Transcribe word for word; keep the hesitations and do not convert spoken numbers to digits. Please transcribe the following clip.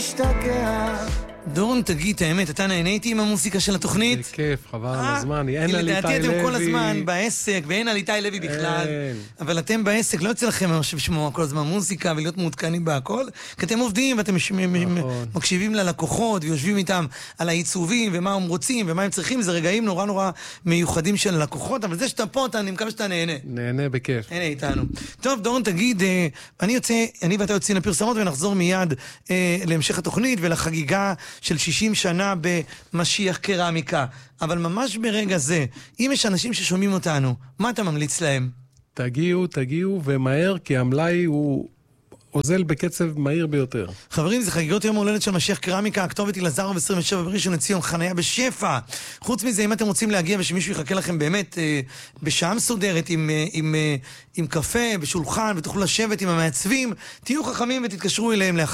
משתגע. דורון, תגיד את האמת, אתה נהניתי עם המוסיקה של התוכנית? זה כיף, חבל על הזמן, אין על איתי לוי. לדעתי אתם כל הזמן בעסק, ואין על איתי לוי בכלל. אבל אתם בעסק, לא יוצא לכם לשמוע כל הזמן מוזיקה ולהיות מעודכנים בהכל, כי אתם עובדים ואתם מקשיבים ללקוחות ויושבים איתם על העיצובים ומה הם רוצים ומה הם צריכים. זה רגעים נורא נורא מיוחדים של הלקוחות, אבל זה שאתה פה, אני מקווה שאתה נהנה. נהנה בכיף. הנה איתנו. טוב, דורון, תגיד, אני יוצא, אני ואתה יוצאים לפרסומות ונחזור מיד להמשך התוכנית ולחגיגה של שישים שנה במשיח קרמיקה. אבל ממש ברגע זה, אם יש אנשים ששומעים אותנו, מה אתה ממליץ להם? תגיעו, תגיעו, ומהר, כי המלאי הוא עוזל בקצב מהיר ביותר. חברים, זה חגיגות יום הולדת של משיח קרמיקה, הכתובת היא לזרוב עשרים ושבע בראשון לציון, חניה בשפע. חוץ מזה, אם אתם רוצים להגיע ושמישהו יחכה לכם באמת אה, בשעה מסודרת עם, אה, עם, אה, עם קפה, בשולחן, ותוכלו לשבת עם המעצבים, תהיו חכמים ותתקשרו אליהם לאחר.